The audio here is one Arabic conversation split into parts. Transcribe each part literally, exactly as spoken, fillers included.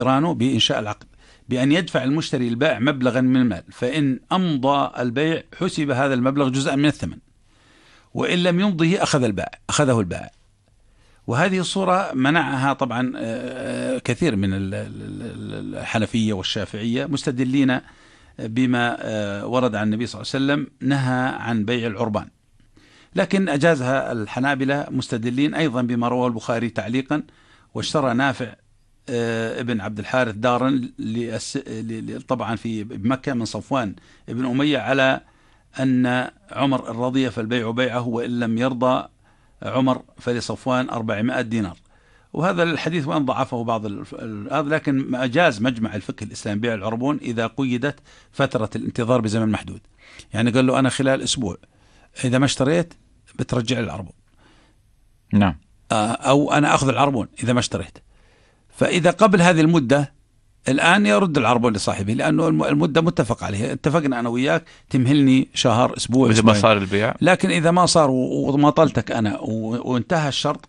قرانه بإنشاء العقد بأن يدفع المشتري البائع مبلغا من المال، فإن أمضى البيع حسب هذا المبلغ جزءا من الثمن، وإن لم يمضه أخذ البائع أخذه البائع. وهذه الصورة منعها طبعا كثير من الحنفية والشافعية مستدلين بما ورد عن النبي صلى الله عليه وسلم نهى عن بيع العربان، لكن أجازها الحنابلة مستدلين أيضا بما رواه البخاري تعليقا: واشترى نافع ابن عبد الحارث دارا طبعا في مكة من صفوان ابن أمية على أن عمر رضي فالبيع بيعه، وإن لم يرضى عمر فلصفوان أربعمائة دينار. وهذا الحديث وأن ضعفه بعض هذا، لكن أجاز مجمع الفقه الإسلامي بيع العربون إذا قيدت فترة الانتظار بزمن محدود. يعني قال له أنا خلال أسبوع إذا ما اشتريت بترجع العربون، نعم، أو أنا أخذ العربون إذا ما اشتريت. فإذا قبل هذه المدة الآن يرد العربون لصاحبه، لأنه المدة متفق عليها، اتفقنا أنا وياك تمهلني شهر أسبوع إذا ما صار البيع. لكن إذا ما صار ومطلتك أنا وانتهى الشرط،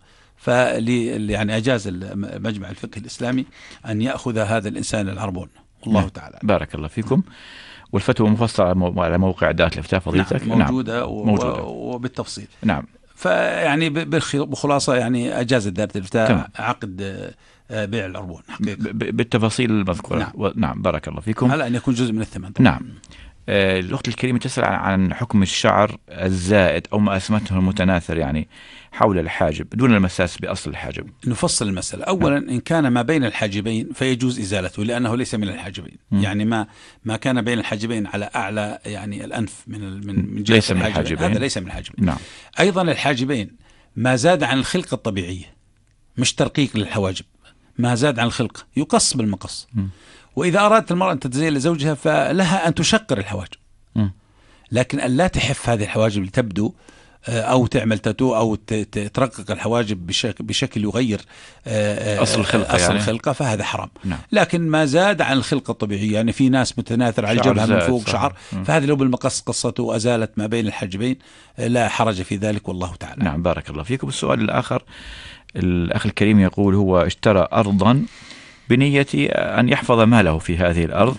فلي يعني أجاز مجمع الفقه الإسلامي أن يأخذ هذا الإنسان العربون. والله تعالى. بارك الله فيكم. والفتوى مفصلة على موقع دائرة الإفتاء فضيلتك. نعم موجودة, نعم. موجودة. وبالتفصيل. نعم. فيعني بخلاصة يعني أجاز دائرة الإفتاء عقد بيع العربون بالتفاصيل المذكورة. نعم. و... نعم بارك الله فيكم. على أن يكون جزء من الثمن طبعا. نعم. آه الأخت الكريمة تسأل عن حكم الشعر الزائد أو ما أسمته المتناثر يعني حول الحاجب دون المساس بأصل الحاجب. نفصل المسألة. أولا نعم. إن كان ما بين الحاجبين فيجوز إزالته لأنه ليس من الحاجبين. م. يعني ما ما كان بين الحاجبين على أعلى يعني الأنف من من من جهة الحاجبين، هذا ليس من الحاجبين. نعم. أيضا الحاجبين ما زاد عن الخلقة الطبيعية، مش ترقيق للحواجب، ما زاد عن الخلقة يقص بالمقص. م. وإذا أرادت المرأة أن تتزين لزوجها فلها أن تشقر الحواجب، م. لكن أن لا تحف هذه الحواجب لتبدو أو تعمل تاتو أو ترقق الحواجب بشكل, بشكل يغير أصل الخلقة, أصل يعني. الخلقة فهذا حرام. نعم. لكن ما زاد عن الخلقة الطبيعية، يعني في ناس متناثر على الجبهة من فوق شعر، فهذا لو بالمقص قصته وأزالت ما بين الحاجبين لا حرج في ذلك والله تعالى. نعم بارك الله فيكم. السؤال الآخر، الأخ الكريم يقول هو اشترى أرضا بنية أن يحفظ ماله في هذه الأرض،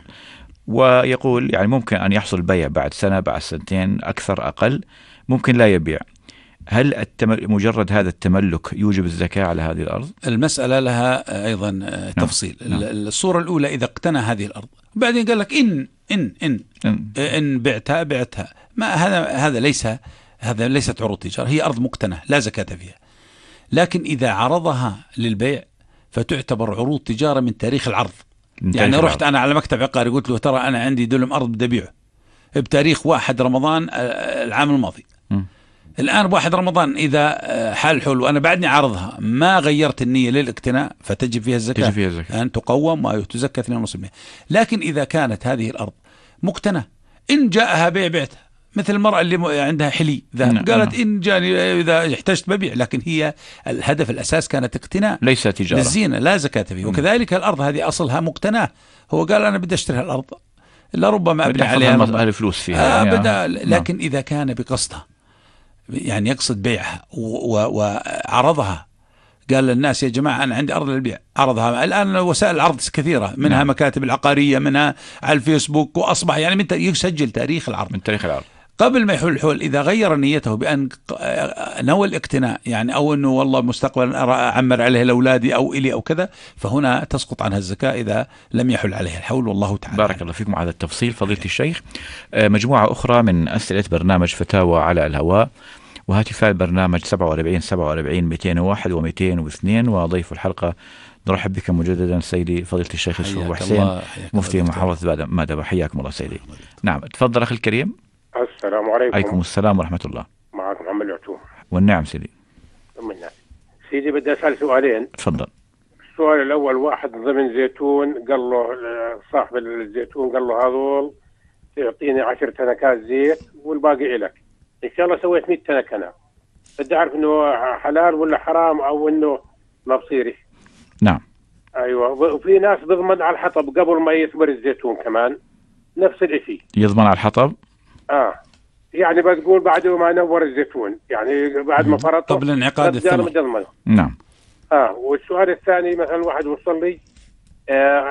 ويقول يعني ممكن أن يحصل بيع بعد سنة بعد سنتين أكثر أقل، ممكن لا يبيع. هل التمل... مجرد هذا التملك يوجب الزكاة على هذه الأرض؟ المسألة لها أيضا تفصيل. نعم. الصورة الأولى إذا اقتنى هذه الأرض بعدين قال لك إن إن إن إن, إن بعتها بعتها، ما هذا هذا ليس هذا ليست عروض تجارة، هي أرض مقتنى لا زكاة فيها. لكن إذا عرضها للبيع فتعتبر عروض تجارة من تاريخ العرض. من يعني تاريخ رحت العرض. أنا على مكتب عقاري قلت له ترى أنا عندي دلم أرض بدي أبيعه بتاريخ واحد رمضان العام الماضي. م. الآن بواحد رمضان إذا حال حول وأنا بعدني عرضها ما غيرت النية للاقتناء فتجب فيها الزكاة، فيها الزكاة. أن تقوم وتزكى اثنين ونصف بالمئة. لكن إذا كانت هذه الأرض مقتنى إن جاءها بيع بعتها، مثل المرأة اللي عندها حلي ذهب قالت إن جاني إذا احتجت ببيع، لكن هي الهدف الأساس كانت اقتناء ليس تجارة للزينة لا زكاة فيه. وكذلك الأرض هذه أصلها مقتناه، هو قال أنا بدي أشتري الأرض لربما أبني عليها الفلوس فيها آه بدأ. لكن إذا كان بقصدها يعني يقصد بيعها وعرضها، قال للناس يا جماعة أنا عندي أرض للبيع، عرضها. الآن وسائل العرض كثيرة منها نعم. مكاتب العقارية، منها على الفيسبوك، وأصبح يعني من يسجل تاريخ العرض من تاريخ العرض قبل ما يحول الحول. إذا غير نيته بأن نوى الاقتناء يعني أو أنه والله مستقبلا أعمر عليه لأولادي أو إلي أو كذا، فهنا تسقط عنها الزكاة إذا لم يحل عليه الحول والله تعالى. بارك الله فيكم على التفصيل فضيلة الشيخ. مجموعة أخرى من أسئلة برنامج فتاوى على الهواء، وهاتفاء البرنامج سبعة وأربعين سبعة وأربعين مئتين وواحد ومئتين واثنين، وضيف الحلقة نرحب بك مجددا سيدي فضيلة الشيخ يوسف أبو حسين مفتي محافظة مادبة. حياكم الله سيدي. نعم تفضل أخي الكريم. السلام عليكم. عليكم السلام ورحمة الله. معك محمد العتوم. والنعم سيدي. طمنا سيدي، بدي أسأل سؤالين. تفضل. السؤال الأول، واحد ضمن زيتون قال له صاحب الزيتون قال له هذول تعطيني عشر تنكات زيت والباقي إلك، إن شاء الله سويت مئة تنكة أنا، بدي أعرف إنه حلال ولا حرام أو إنه ما بصيري. نعم. أيوة. وفي ناس بضمن على الحطب قبل ما يثمر الزيتون كمان نفس الشيء. يضمن على الحطب؟ آه يعني بتقول بعد ما نور الزيتون يعني بعد ما فرطه قبل انعقاد الثمر. مضمن. نعم. اه والسؤال الثاني، مثلا واحد وصل لي آه